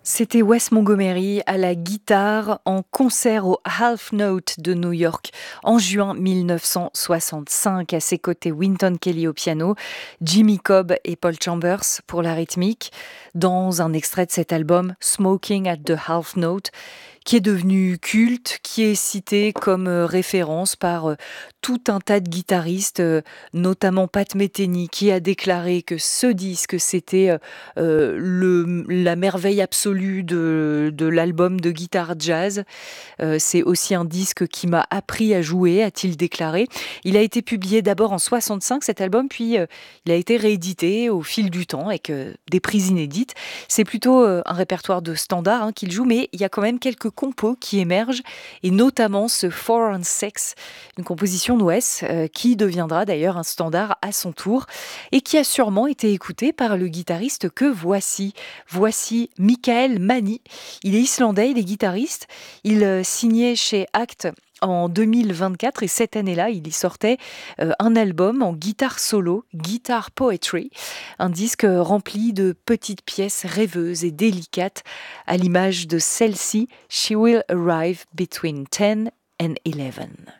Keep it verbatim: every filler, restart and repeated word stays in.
C'était Wes Montgomery à la guitare en concert au Half Note de New York en juin mille neuf cent soixante-cinq. À ses côtés, Wynton Kelly au piano, Jimmy Cobb et Paul Chambers pour la rythmique. Dans un extrait de cet album, Smoking at the Half Note, qui est devenu culte, qui est cité comme euh, référence par euh, tout un tas de guitaristes, euh, notamment Pat Metheny, qui a déclaré que ce disque, c'était euh, euh, le, la merveille absolue de, de l'album de guitare jazz. Euh, c'est aussi un disque qui m'a appris à jouer, a-t-il déclaré. Il a été publié d'abord en soixante-cinq, cet album, puis euh, il a été réédité au fil du temps avec euh, des prises inédites. C'est plutôt euh, un répertoire de standards hein, qu'il joue, mais il y a quand même quelques compos qui émergent, et notamment ce Four on Six, une composition de Wes, euh, qui deviendra d'ailleurs un standard à son tour, et qui a sûrement été écouté par le guitariste que voici. Voici Mikael Manni. Il est islandais, il est guitariste. Il euh, signait chez Act en deux mille vingt-quatre et cette année-là, il y sortait euh, un album en guitare solo, Guitar Poetry, un disque rempli de petites pièces rêveuses et délicates à l'image de celle-ci, She Will Arrive Between ten and eleven.